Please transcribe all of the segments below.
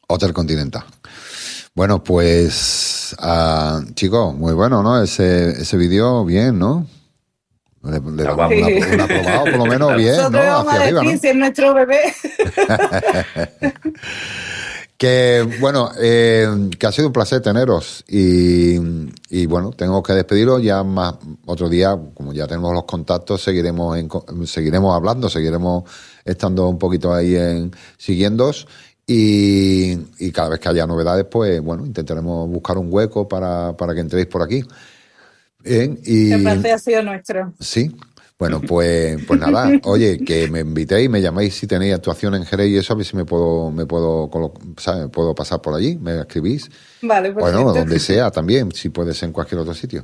Hotel Continental. Bueno, pues, chicos, muy bueno, ¿no? Ese vídeo, bien, ¿no? Le damos un aprobado, por lo menos bien, ¿no? Nosotros vamos Hacia a arriba, decir ¿no? si es nuestro bebé. Que, bueno, que ha sido un placer teneros y bueno, tengo que despediros ya más otro día, como ya tenemos los contactos, seguiremos hablando, seguiremos estando un poquito ahí siguiéndoos y cada vez que haya novedades, pues bueno, intentaremos buscar un hueco para que entréis por aquí. Bien, El placer ha sido nuestro. Sí. Bueno, pues nada, oye, que me invitéis, me llaméis si tenéis actuación en Jerez y eso, a ver si me puedo pasar por allí, me escribís. Vale, perfecto. Bueno, donde sea también, si puede ser en cualquier otro sitio.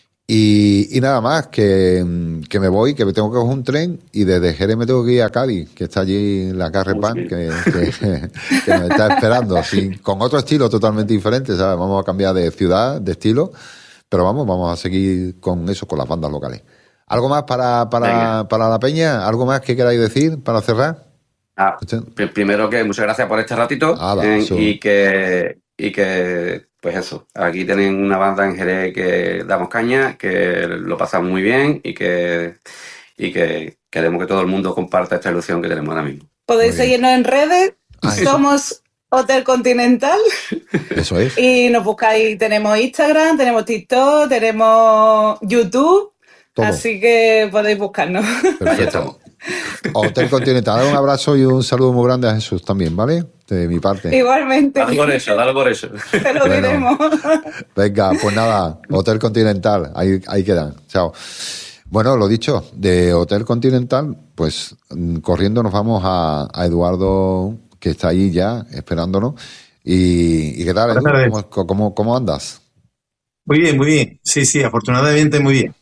Y nada más, que me voy, que me tengo que coger un tren y desde Jerez me tengo que ir a Cádiz, que está allí en la Garret Bank, que me está esperando, así, con otro estilo totalmente diferente, ¿sabes? Vamos a cambiar de ciudad, de estilo, pero vamos a seguir con eso, con las bandas locales. ¿Algo más para la peña? ¿Algo más que queráis decir para cerrar? Primero que muchas gracias por este ratito y que pues eso, aquí tenéis una banda en Jerez que damos caña, que lo pasamos muy bien y que queremos que todo el mundo comparta esta ilusión que tenemos ahora mismo. Podéis seguirnos en redes, somos Hotel Continental. Eso es. Y nos buscáis, tenemos Instagram, tenemos TikTok, tenemos YouTube. Todo. Así que podéis buscarnos. Perfecto. Hotel Continental, un abrazo y un saludo muy grande a Jesús también, ¿vale? De mi parte. Igualmente. Dale por eso. Te lo diremos. Venga, pues nada, Hotel Continental, ahí quedan. Chao. Bueno, lo dicho, de Hotel Continental, pues corriendo nos vamos a Eduardo, que está ahí ya esperándonos. ¿Y qué tal, Edu? ¿Cómo andas? Muy bien. Sí, afortunadamente muy bien.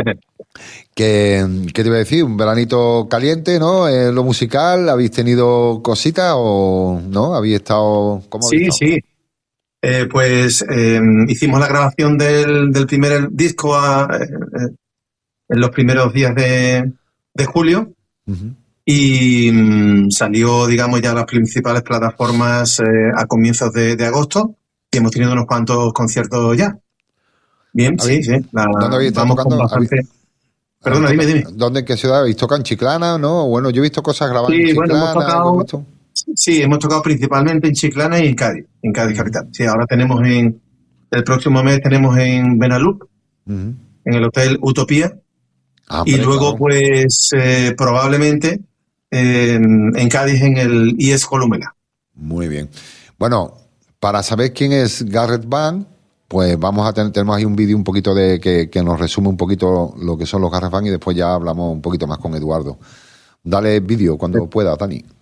¿Qué te iba a decir? Un veranito caliente, ¿no? Lo musical, ¿habéis tenido cositas o no? ¿Habéis estado...? ¿Cómo habéis estado? Sí. Pues hicimos la grabación del primer disco en los primeros días de julio. Uh-huh. Y salió, digamos, ya a las principales plataformas a comienzos de agosto y hemos tenido unos cuantos conciertos ya. Bien, sí. ¿Dónde habéis estado tocando? Perdona, dime. ¿Dónde, en qué ciudad? ¿Habéis tocado en Chiclana, no? Bueno, yo he visto cosas grabadas en Chiclana. Hemos tocado principalmente en Chiclana y en Cádiz capital. Sí, ahora el próximo mes tenemos en Benalup, en el Hotel Utopía. Y luego, pues, probablemente en Cádiz en el IES Columela. Muy bien. Bueno, para saber quién es Garret Band, pues tenemos ahí un vídeo un poquito que nos resume un poquito lo que son los Garret Band y después ya hablamos un poquito más con Eduardo. Dale vídeo cuando pueda, Dani.